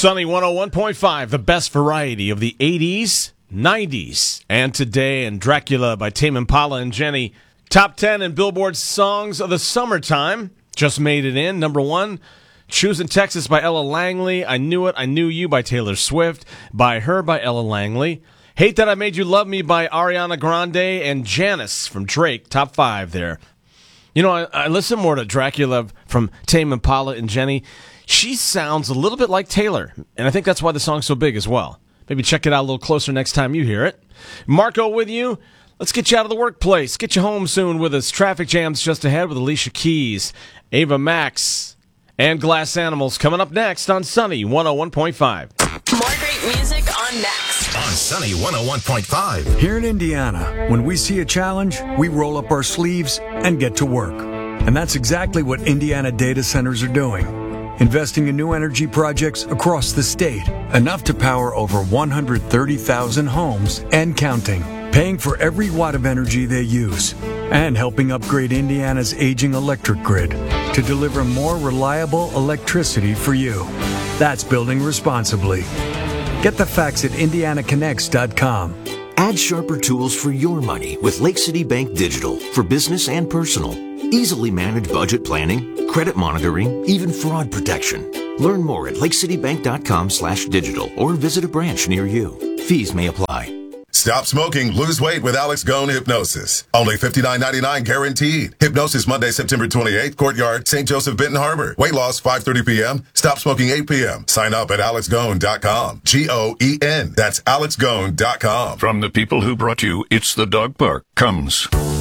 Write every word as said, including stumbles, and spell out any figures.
Sunny one oh one point five, the best variety of the eighties, nineties, and today, and Dracula by Tame Impala and Jenny. Top ten in Billboard songs of the summertime. Just made it in. Number one, Choosing Texas by Ella Langley. I Knew It, I Knew You by Taylor Swift. By Her by Ella Langley. Hate That I Made You Love Me by Ariana Grande. And Janice from Drake. Top five there. You know, I, I listen more to Dracula from Tame Impala and Jenny. She sounds a little bit like Taylor, and I think that's why the song's so big as well. Maybe check it out a little closer next time you hear it. Marco with you. Let's get you out of the workplace. Get you home soon with us. Traffic jams just ahead with Alicia Keys, Ava Max, and Glass Animals coming up next on Sunny one oh one point five. More great music on next. On Sunny one oh one point five. Here in Indiana, when we see a challenge, we roll up our sleeves and get to work. And that's exactly what Indiana data centers are doing. Investing in new energy projects across the state, enough to power over one hundred thirty thousand homes and counting, paying for every watt of energy they use, and helping upgrade Indiana's aging electric grid to deliver more reliable electricity for you. That's building responsibly. Get the facts at indiana connects dot com. Add sharper tools for your money with Lake City Bank Digital for business and personal. Easily manage budget planning, credit monitoring, even fraud protection. Learn more at lakecitybank.com slash digital or visit a branch near you. Fees may apply. Stop smoking, lose weight with Alex Gone Hypnosis. Only fifty-nine ninety-nine guaranteed. Hypnosis Monday, September twenty-eighth, Courtyard, Saint Joseph, Benton Harbor. Weight loss five thirty p.m. Stop smoking eight p.m. Sign up at alex gone dot com. G O E N. That's alex gone dot com. From the people who brought you It's the Dog Park comes